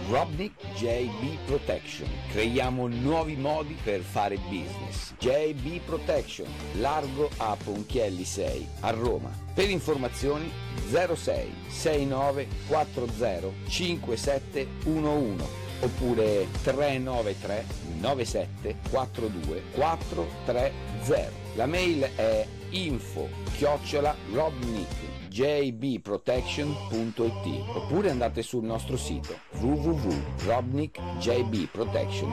Robnik JB Protection. Creiamo nuovi modi per fare business. JB Protection, largo a Ponchielli 6 a Roma. Per informazioni 06 69 40 5711 oppure 393 97 42 430. La mail è info@robnikjbprotection.it oppure andate sul nostro sito www.robnikjbprotection.it.